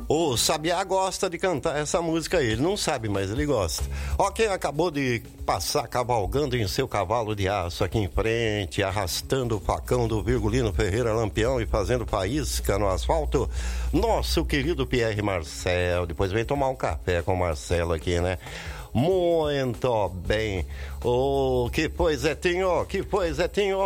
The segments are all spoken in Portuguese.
O Sabiá gosta de cantar essa música aí, ele não sabe, mas ele gosta. Ó, quem acabou de passar cavalgando em seu cavalo de aço aqui em frente, arrastando o facão do Virgulino Ferreira Lampião e fazendo faísca no asfalto, nosso querido Pierre Marcel. Depois vem tomar um café com o Marcelo aqui, né? Muito bem. Oh, que foi, Zetinho? Que foi, Zetinho?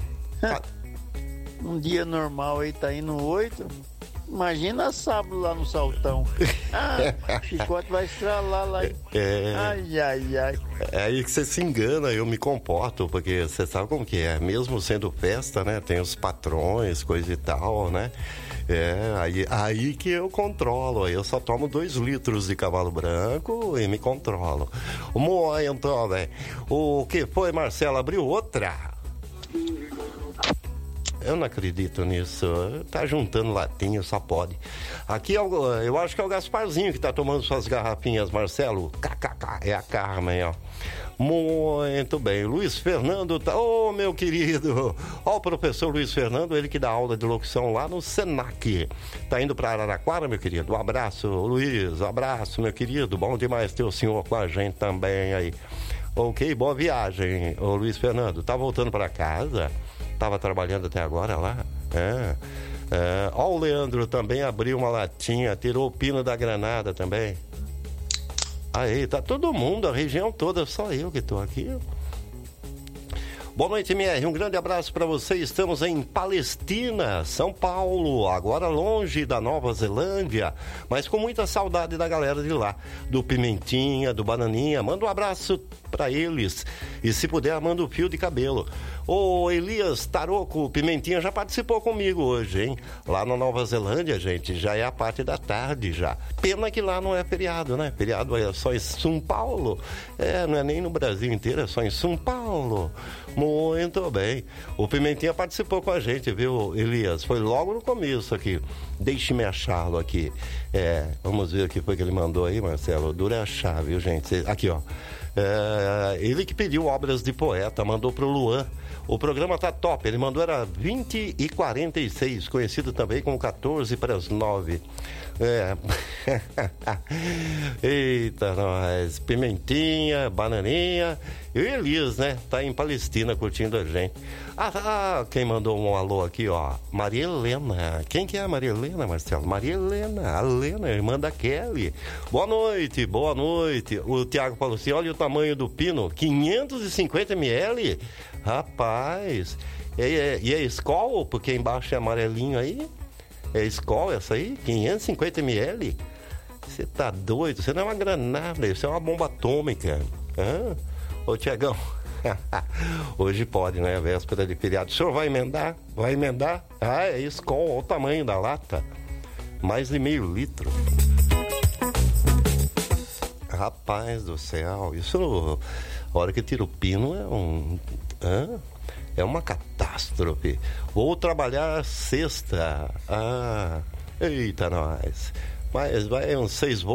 Um dia normal aí tá indo 8. Imagina sábado lá no Saltão. O chicote vai estralar lá. Ai, ai, ai. É aí que você se engana, eu me comporto, porque você sabe como que é. Mesmo sendo festa, né? Tem os patrões, coisa e tal, né? Aí que eu controlo. Aí eu só tomo 2 litros de cavalo branco e me controlo. Então, né? O que foi, Marcelo? Abriu outra? Eu não acredito nisso. Tá juntando latinha, só pode. Aqui eu acho que é o Gasparzinho que tá tomando suas garrafinhas, Marcelo. KKK, é a Carmen, ó. Muito bem. Luiz Fernando tá... Ô, meu querido. Ó, o professor Luiz Fernando, ele que dá aula de locução lá no Senac. Tá indo pra Araraquara, meu querido? Um abraço, Luiz. Um abraço, meu querido. Bom demais ter o senhor com a gente também aí. Ok, boa viagem, ô Luiz Fernando. Tá voltando pra casa? Tava trabalhando até agora lá? Ó, o Leandro também abriu uma latinha, tirou o pino da granada também. Aí, tá todo mundo, a região toda, só eu que tô aqui. Boa noite, MR, um grande abraço para você. Estamos em Palestina, São Paulo, agora longe da Nova Zelândia, mas com muita saudade da galera de lá, do Pimentinha, do Bananinha. Manda um abraço para eles e, se puder, manda um fio de cabelo. O Elias Taroco, Pimentinha, já participou comigo hoje, hein? Lá na Nova Zelândia, gente, já é a parte da tarde já. Pena que lá não é feriado, né? Feriado é só em São Paulo. Não é nem no Brasil inteiro, é só em São Paulo. Muito bem. O Pimentinha participou com a gente, viu, Elias? Foi logo no começo aqui. Deixe-me achá-lo aqui. Vamos ver o que foi que ele mandou aí, Marcelo. Dura achar, viu, gente? Aqui, ó. Ele que pediu obras de poeta, mandou pro Luan. O programa tá top, ele mandou, era 20h46, conhecido também como 8:45. Eita, nós, Pimentinha, Bananinha e o Elias, né? Tá em Palestina curtindo a gente. Quem mandou um alô aqui, ó, Maria Helena. Quem que é a Maria Helena, Marcelo? Maria Helena, a Helena, irmã da Kelly. Boa noite, boa noite. O Tiago falou assim, olha o tamanho do pino, 550 ml. Rapaz, e é Skol, porque embaixo é amarelinho aí? É Skol essa aí? 550 ml? Você tá doido? Você não é uma granada, isso é uma bomba atômica. Ô, Tiagão, hoje pode, né? Véspera de feriado. O senhor vai emendar? Vai emendar? É Skol, olha o tamanho da lata. Mais de meio litro. Rapaz do céu, isso, a hora que tira o pino é uma catástrofe. Vou trabalhar sexta. Eita, nós. Mas vai uns 6 voos.